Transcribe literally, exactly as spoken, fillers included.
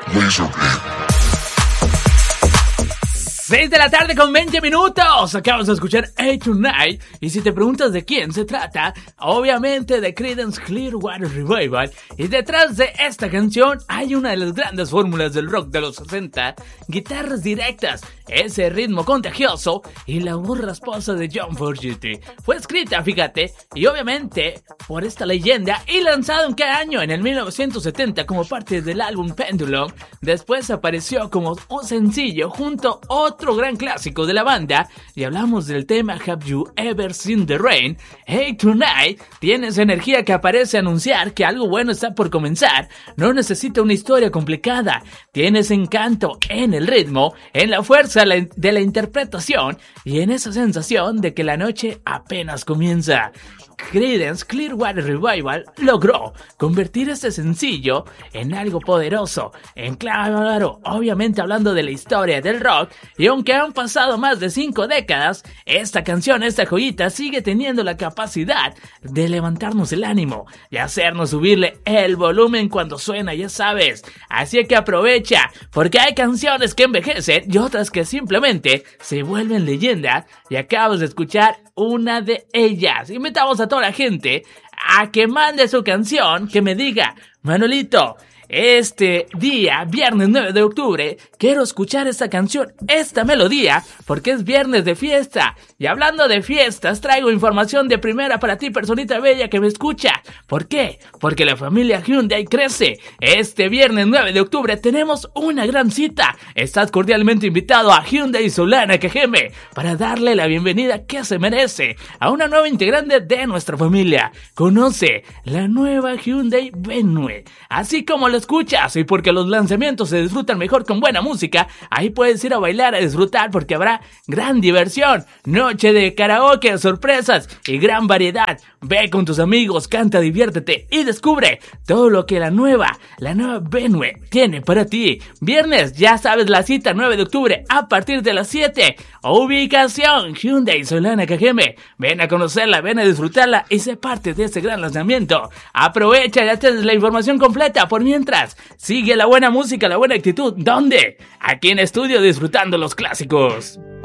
seis de la tarde con veinte minutos. Acabas de escuchar A Tonight. Y si te preguntas de quién se trata, obviamente de Creedence Clearwater Revival. Y detrás de esta canción hay una de las grandes fórmulas del rock de los sesenta: guitarras directas, ese ritmo contagioso y la voz rasposa de John Fogerty. Fue escrita, fíjate, y obviamente por esta leyenda, y lanzado en qué año, en el mil novecientos setenta, como parte del álbum Pendulum. Después apareció como un sencillo junto a otro Otro gran clásico de la banda, y hablamos del tema Have You Ever Seen the Rain? Hey Tonight tiene esa energía que aparece a anunciar que algo bueno está por comenzar. No necesita una historia complicada, tiene ese encanto en el ritmo, en la fuerza de la interpretación y en esa sensación de que la noche apenas comienza. Creedence Clearwater Revival logró convertir este sencillo en algo poderoso, en claro, obviamente hablando de la historia del rock, y aunque han pasado más de cinco décadas, esta canción, esta joyita sigue teniendo la capacidad de levantarnos el ánimo y hacernos subirle el volumen cuando suena, ya sabes. Así que aprovecha, porque hay canciones que envejecen y otras que simplemente se vuelven leyenda, y acabas de escuchar una de ellas. Invitamos a toda la gente a que mande su canción, que me diga: Manolito, este día, viernes nueve de octubre, quiero escuchar esta canción, esta melodía, porque es viernes de fiesta. Y hablando de fiestas, traigo información de primera para ti, personita bella que me escucha. ¿Por qué? Porque la familia Hyundai crece. Este viernes nueve de octubre tenemos una gran cita. Estás cordialmente invitado a Hyundai Solana Cajeme para darle la bienvenida que se merece a una nueva integrante de nuestra familia. Conoce la nueva Hyundai Venue, así como lo escuchas, y porque los lanzamientos se disfrutan mejor con buena música, ahí puedes ir a bailar, a disfrutar, porque habrá gran diversión, noche de karaoke, sorpresas y gran variedad. Ve con tus amigos, canta, diviértete y descubre todo lo que la nueva, la nueva Venue tiene para ti. Viernes, ya sabes, la cita nueve de octubre a partir de las siete. Ubicación Hyundai Solana Cajeme. Ven a conocerla, ven a disfrutarla y sé parte de este gran lanzamiento. Aprovecha, ya tienes la información completa. Por mientras, sigue la buena música, la buena actitud. ¿Dónde? Aquí en estudio, disfrutando los clásicos.